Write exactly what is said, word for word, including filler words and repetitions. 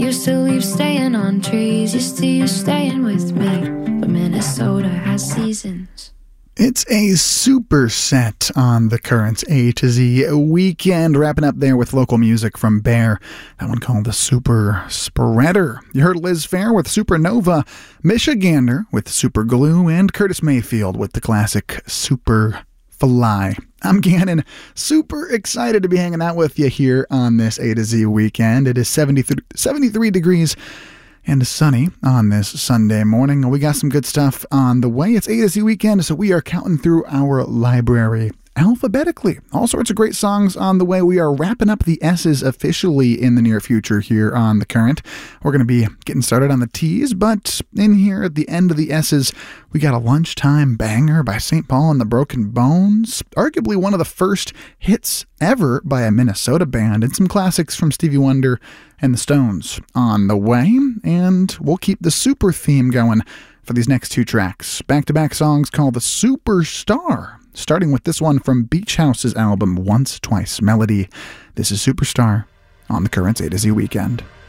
Used to leave staying on trees, used to you staying with me. But Minnesota has seasons. It's a superset on the Currents A to Z weekend, wrapping up there with local music from Bear, that one called the Super Spreader. You heard Liz Phair with Supernova, Michigander with Super Glue, and Curtis Mayfield with the classic Super Fly. I'm Gannon, super excited to be hanging out with you here on this A to Z weekend. It is seventy-three degrees and sunny on this Sunday morning. We got some good stuff on the way. It's A to Z weekend, so we are counting through our library alphabetically. All sorts of great songs on the way. We are wrapping up the S's officially in the near future here on The Current. We're going to be getting started on the T's, but in here at the end of the S's, we got a lunchtime banger by Saint Paul and the Broken Bones, arguably one of the first hits ever by a Minnesota band, and some classics from Stevie Wonder and the Stones on the way, and we'll keep the super theme going for these next two tracks. Back-to-back songs called The Superstar, starting with this one from Beach House's album Once Twice Melody. This is Superstar on the Currents A to Z Weekend.